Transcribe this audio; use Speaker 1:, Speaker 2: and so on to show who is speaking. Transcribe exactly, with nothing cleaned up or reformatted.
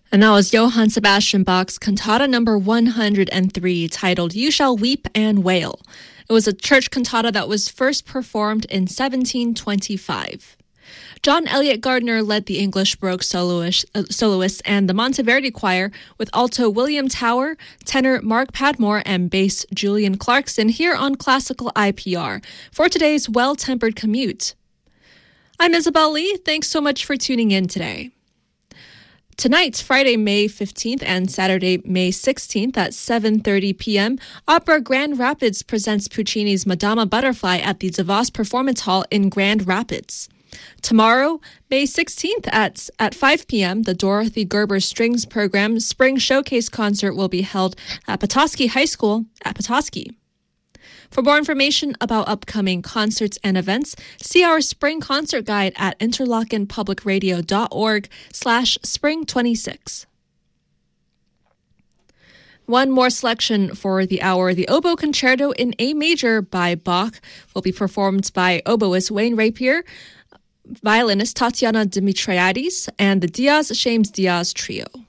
Speaker 1: And that was Johann Sebastian Bach's Cantata number one hundred three, titled You Shall Weep and Wail. It was a church cantata that was first performed in seventeen twenty-five. John Elliott Gardner led the English Baroque soloist, uh, soloists and the Monteverdi Choir with alto William Tower, tenor Mark Padmore, and bass Julian Clarkson here on Classical I P R for today's Well-Tempered Commute. I'm Isabel Lee. Thanks so much for tuning in today. Tonight, Friday, May fifteenth and Saturday, May sixteenth at seven thirty p.m., Opera Grand Rapids presents Puccini's Madama Butterfly at the DeVos Performance Hall in Grand Rapids. Tomorrow, May sixteenth at, at five p.m., the Dorothy Gerber Strings Program Spring Showcase Concert will be held at Petoskey High School at Petoskey. For more information about upcoming concerts and events, see our spring concert guide at interlockenpublicradio.org slash spring 26. One more selection for the hour. The Oboe Concerto in A Major by Bach will be performed by oboist Wayne Rapier, violinist Tatiana Dimitriadis, and the Diaz Shames Diaz Trio.